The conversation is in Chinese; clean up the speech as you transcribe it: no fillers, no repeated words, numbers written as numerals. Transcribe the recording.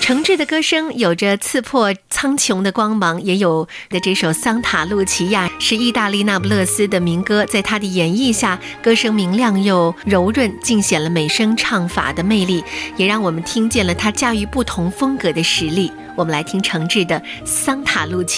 诚挚的歌声有着刺破苍穹的光芒，也有的这首桑塔露琪亚是意大利那不勒斯的民歌，在他的演绎下，歌声明亮又柔润，尽显了美声唱法的魅力，也让我们听见了他驾驭不同风格的实力。我们来听诚挚的桑塔露琪